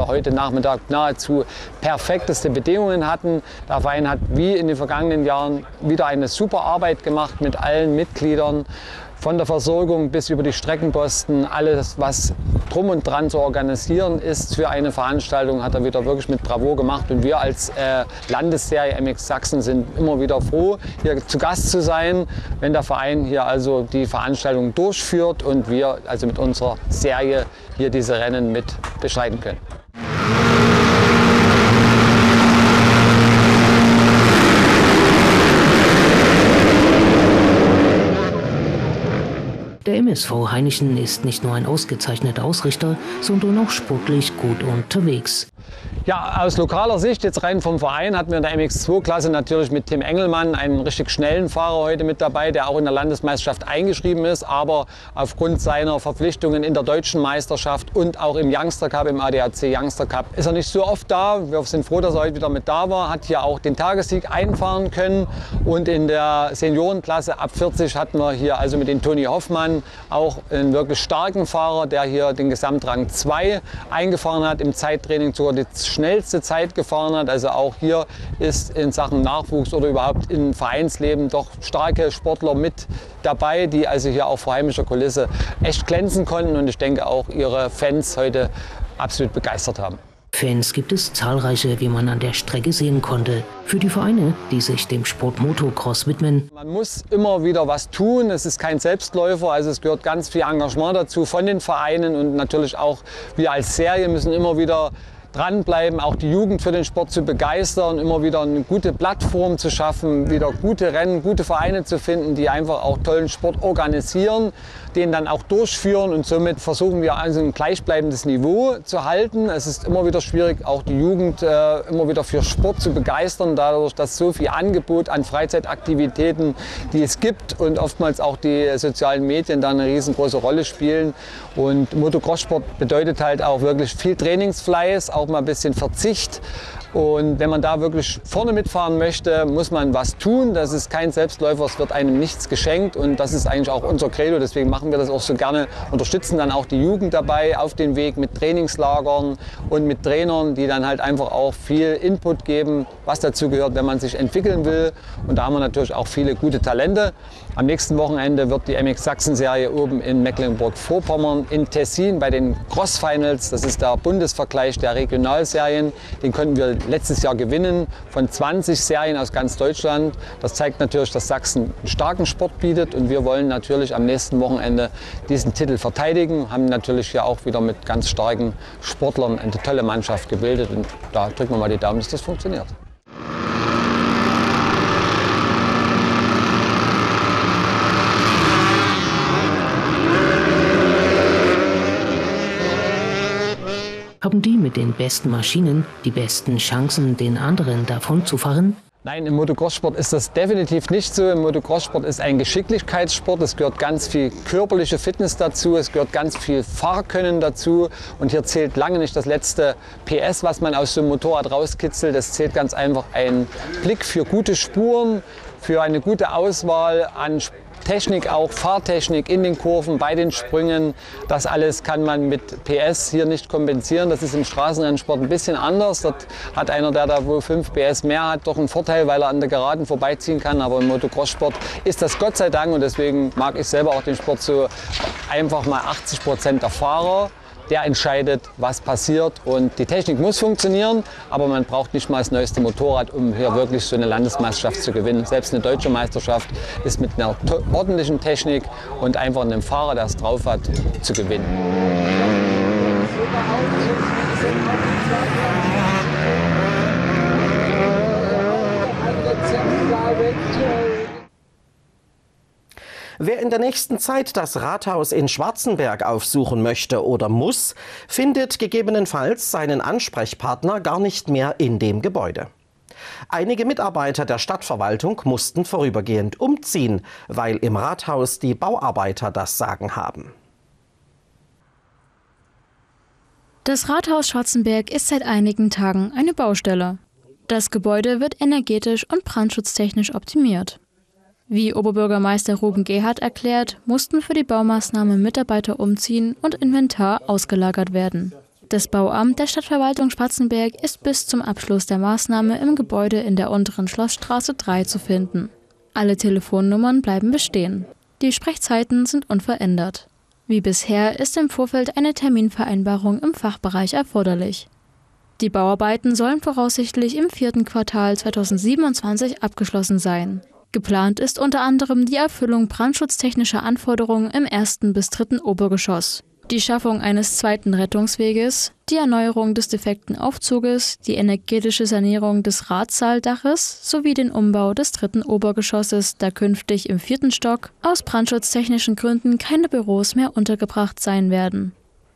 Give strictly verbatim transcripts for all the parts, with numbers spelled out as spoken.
heute Nachmittag nahezu perfekteste Bedingungen hatten. Der Verein hat wie in den vergangenen Jahren wieder eine super Arbeit gemacht mit allen Mitgliedern. Von der Versorgung bis über die Streckenposten, alles was drum und dran zu organisieren ist für eine Veranstaltung, hat er wieder wirklich mit Bravour gemacht. Und wir als äh, Landesserie M X Sachsen sind immer wieder froh, hier zu Gast zu sein, wenn der Verein hier also die Veranstaltung durchführt und wir also mit unserer Serie hier diese Rennen mit bestreiten können. Der M S V Hainichen ist nicht nur ein ausgezeichneter Ausrichter, sondern auch sportlich gut unterwegs. Ja, aus lokaler Sicht, jetzt rein vom Verein, hatten wir in der M X zwei Klasse natürlich mit Tim Engelmann einen richtig schnellen Fahrer heute mit dabei, der auch in der Landesmeisterschaft eingeschrieben ist, aber aufgrund seiner Verpflichtungen in der deutschen Meisterschaft und auch im Youngster Cup, im A D A C Youngster Cup, ist er nicht so oft da. Wir sind froh, dass er heute wieder mit da war, hat hier auch den Tagessieg einfahren können. Und in der Seniorenklasse ab vierzig hatten wir hier also mit dem Toni Hoffmann auch einen wirklich starken Fahrer, der hier den Gesamtrang zwei eingefahren hat, im Zeittraining sogar die schnellste Zeit gefahren hat. Also auch hier ist in Sachen Nachwuchs oder überhaupt im Vereinsleben doch starke Sportler mit dabei, die also hier auch vor heimischer Kulisse echt glänzen konnten und ich denke auch ihre Fans heute absolut begeistert haben. Fans gibt es zahlreiche, wie man an der Strecke sehen konnte. Für die Vereine, die sich dem Sport Motocross widmen. Man muss immer wieder was tun. Es ist kein Selbstläufer, also es gehört ganz viel Engagement dazu von den Vereinen und natürlich auch wir als Serie müssen immer wieder dranbleiben, auch die Jugend für den Sport zu begeistern, immer wieder eine gute Plattform zu schaffen, wieder gute Rennen, gute Vereine zu finden, die einfach auch tollen Sport organisieren, den dann auch durchführen und somit versuchen wir also ein gleichbleibendes Niveau zu halten. Es ist immer wieder schwierig, auch die Jugend äh, immer wieder für Sport zu begeistern, dadurch, dass so viel Angebot an Freizeitaktivitäten, die es gibt und oftmals auch die sozialen Medien da eine riesengroße Rolle spielen. Und Motocross-Sport bedeutet halt auch wirklich viel Trainingsfleiß, auch mal ein bisschen Verzicht. Und wenn man da wirklich vorne mitfahren möchte, muss man was tun. Das ist kein Selbstläufer, es wird einem nichts geschenkt und das ist eigentlich auch unser Credo. Deswegen machen wir das auch so gerne, unterstützen dann auch die Jugend dabei auf den Weg mit Trainingslagern und mit Trainern, die dann halt einfach auch viel Input geben, was dazu gehört, wenn man sich entwickeln will. Und da haben wir natürlich auch viele gute Talente. Am nächsten Wochenende wird die M X Sachsen-Serie oben in Mecklenburg-Vorpommern in Tessin bei den Cross-Finals, das ist der Bundesvergleich der Regionalserien, den konnten wir letztes Jahr gewinnen von zwanzig Serien aus ganz Deutschland. Das zeigt natürlich, dass Sachsen einen starken Sport bietet und wir wollen natürlich am nächsten Wochenende diesen Titel verteidigen. Haben natürlich hier auch wieder mit ganz starken Sportlern eine tolle Mannschaft gebildet und da drücken wir mal die Daumen, dass das funktioniert. Haben die mit den besten Maschinen die besten Chancen, den anderen davonzufahren? Nein, im Motocross-Sport ist das definitiv nicht so. Im Motocross-Sport ist ein Geschicklichkeitssport. Es gehört ganz viel körperliche Fitness dazu. Es gehört ganz viel Fahrkönnen dazu. Und hier zählt lange nicht das letzte P S, was man aus so einem Motorrad rauskitzelt. Es zählt ganz einfach ein Blick für gute Spuren, für eine gute Auswahl an Technik, auch Fahrtechnik in den Kurven, bei den Sprüngen. Das alles kann man mit P S hier nicht kompensieren. Das ist im Straßenrennsport ein bisschen anders. Dort hat einer, der da wohl fünf P S mehr hat, doch einen Vorteil, weil er an der Geraden vorbeiziehen kann. Aber im Motocross-Sport ist das Gott sei Dank und deswegen mag ich selber auch den Sport so einfach mal achtzig Prozent der Fahrer. Der entscheidet, was passiert und die Technik muss funktionieren, aber man braucht nicht mal das neueste Motorrad, um hier wirklich so eine Landesmeisterschaft zu gewinnen. Selbst eine deutsche Meisterschaft ist mit einer ordentlichen Technik und einfach einem Fahrer, der es drauf hat, zu gewinnen. Wer in der nächsten Zeit das Rathaus in Schwarzenberg aufsuchen möchte oder muss, findet gegebenenfalls seinen Ansprechpartner gar nicht mehr in dem Gebäude. Einige Mitarbeiter der Stadtverwaltung mussten vorübergehend umziehen, weil im Rathaus die Bauarbeiter das Sagen haben. Das Rathaus Schwarzenberg ist seit einigen Tagen eine Baustelle. Das Gebäude wird energetisch und brandschutztechnisch optimiert. Wie Oberbürgermeister Ruben Gerhardt erklärt, mussten für die Baumaßnahme Mitarbeiter umziehen und Inventar ausgelagert werden. Das Bauamt der Stadtverwaltung Schwarzenberg ist bis zum Abschluss der Maßnahme im Gebäude in der unteren Schlossstraße drei zu finden. Alle Telefonnummern bleiben bestehen. Die Sprechzeiten sind unverändert. Wie bisher ist im Vorfeld eine Terminvereinbarung im Fachbereich erforderlich. Die Bauarbeiten sollen voraussichtlich im vierten Quartal zweitausendsiebenundzwanzig abgeschlossen sein. Geplant ist unter anderem die Erfüllung brandschutztechnischer Anforderungen im ersten bis dritten Obergeschoss, die Schaffung eines zweiten Rettungsweges, die Erneuerung des defekten Aufzuges, die energetische Sanierung des Ratsaaldaches sowie den Umbau des dritten Obergeschosses, da künftig im vierten Stock aus brandschutztechnischen Gründen keine Büros mehr untergebracht sein werden.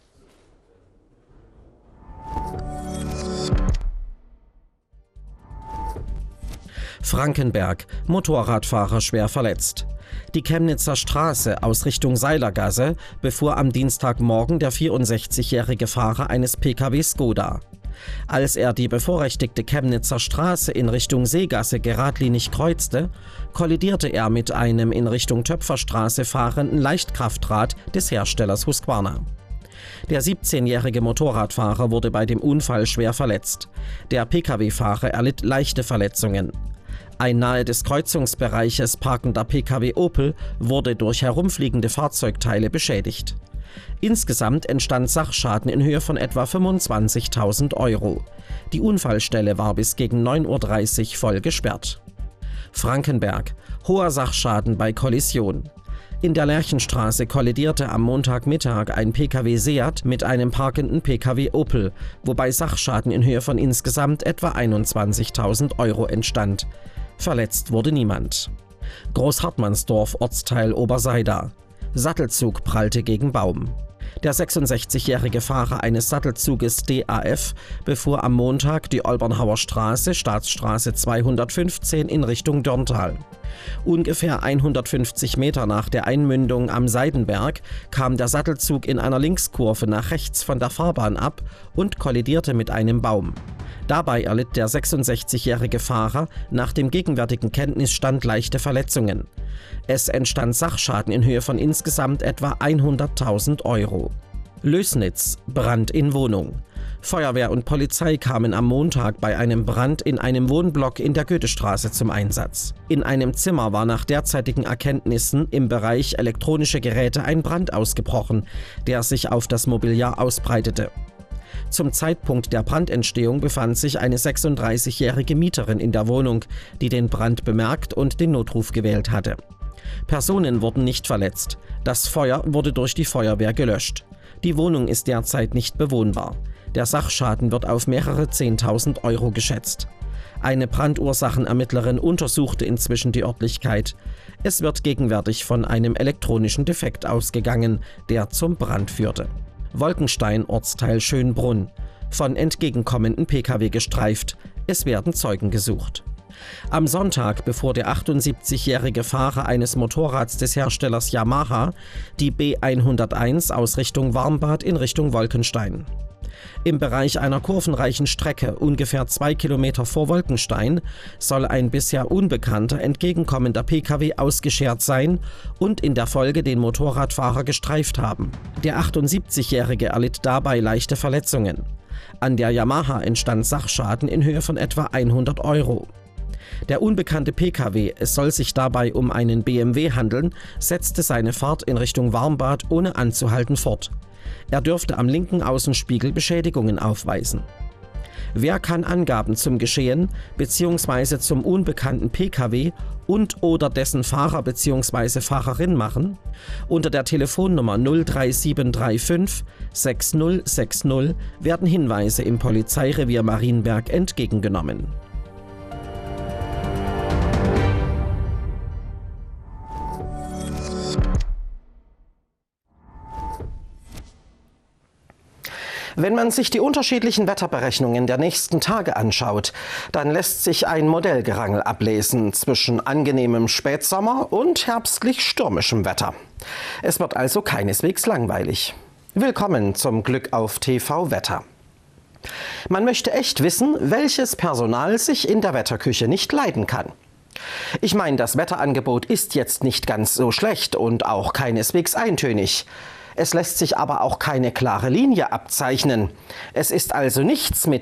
Frankenberg, Motorradfahrer schwer verletzt. Die Chemnitzer Straße aus Richtung Seilergasse befuhr am Dienstagmorgen der vierundsechzigjährige Fahrer eines P K W Skoda. Als er die bevorrechtigte Chemnitzer Straße in Richtung Seegasse geradlinig kreuzte, kollidierte er mit einem in Richtung Töpferstraße fahrenden Leichtkraftrad des Herstellers Husqvarna. Der siebzehnjährige Motorradfahrer wurde bei dem Unfall schwer verletzt. Der P K W-Fahrer erlitt leichte Verletzungen. Ein nahe des Kreuzungsbereiches parkender P K W Opel wurde durch herumfliegende Fahrzeugteile beschädigt. Insgesamt entstand Sachschaden in Höhe von etwa fünfundzwanzigtausend Euro. Die Unfallstelle war bis gegen neun Uhr dreißig voll gesperrt. Frankenberg, hoher Sachschaden bei Kollision. In der Lerchenstraße kollidierte am Montagmittag ein P K W Seat mit einem parkenden P K W Opel, wobei Sachschaden in Höhe von insgesamt etwa einundzwanzigtausend Euro entstand. Verletzt wurde niemand. Großhartmannsdorf, Ortsteil Oberseida. Sattelzug prallte gegen Baum. Der sechsundsechzigjährige Fahrer eines Sattelzuges D A F befuhr am Montag die Olbernhauer Straße, Staatsstraße zweihundertfünfzehn in Richtung Dörntal. Ungefähr hundertfünfzig Meter nach der Einmündung am Seidenberg kam der Sattelzug in einer Linkskurve nach rechts von der Fahrbahn ab und kollidierte mit einem Baum. Dabei erlitt der sechsundsechzigjährige Fahrer nach dem gegenwärtigen Kenntnisstand leichte Verletzungen. Es entstand Sachschaden in Höhe von insgesamt etwa hunderttausend Euro. Lößnitz, Brand in Wohnung. Feuerwehr und Polizei kamen am Montag bei einem Brand in einem Wohnblock in der Goethestraße zum Einsatz. In einem Zimmer war nach derzeitigen Erkenntnissen im Bereich elektronische Geräte ein Brand ausgebrochen, der sich auf das Mobiliar ausbreitete. Zum Zeitpunkt der Brandentstehung befand sich eine sechsunddreißigjährige Mieterin in der Wohnung, die den Brand bemerkt und den Notruf gewählt hatte. Personen wurden nicht verletzt. Das Feuer wurde durch die Feuerwehr gelöscht. Die Wohnung ist derzeit nicht bewohnbar. Der Sachschaden wird auf mehrere Zehntausend Euro geschätzt. Eine Brandursachenermittlerin untersuchte inzwischen die Örtlichkeit. Es wird gegenwärtig von einem elektronischen Defekt ausgegangen, der zum Brand führte. Wolkenstein, Ortsteil Schönbrunn. Von entgegenkommenden P K W gestreift. Es werden Zeugen gesucht. Am Sonntag befuhr der achtundsiebzigjährige Fahrer eines Motorrads des Herstellers Yamaha die B hunderteins aus Richtung Warmbad in Richtung Wolkenstein. Im Bereich einer kurvenreichen Strecke, ungefähr zwei Kilometer vor Wolkenstein, soll ein bisher unbekannter entgegenkommender P K W ausgeschert sein und in der Folge den Motorradfahrer gestreift haben. Der achtundsiebzigjährige erlitt dabei leichte Verletzungen. An der Yamaha entstand Sachschaden in Höhe von etwa hundert Euro. Der unbekannte P K W, es soll sich dabei um einen B M W handeln, setzte seine Fahrt in Richtung Warmbad ohne anzuhalten fort. Er dürfte am linken Außenspiegel Beschädigungen aufweisen. Wer kann Angaben zum Geschehen bzw. zum unbekannten P K W und oder dessen Fahrer bzw. Fahrerin machen? Unter der Telefonnummer null drei sieben drei fünf sechs null sechs null werden Hinweise im Polizeirevier Marienberg entgegengenommen. Wenn man sich die unterschiedlichen Wetterberechnungen der nächsten Tage anschaut, dann lässt sich ein Modellgerangel ablesen zwischen angenehmem Spätsommer und herbstlich stürmischem Wetter. Es wird also keineswegs langweilig. Willkommen zum Glück auf T V Wetter. Man möchte echt wissen, welches Personal sich in der Wetterküche nicht leiden kann. Ich meine, das Wetterangebot ist jetzt nicht ganz so schlecht und auch keineswegs eintönig. Es lässt sich aber auch keine klare Linie abzeichnen. Es ist also nichts mit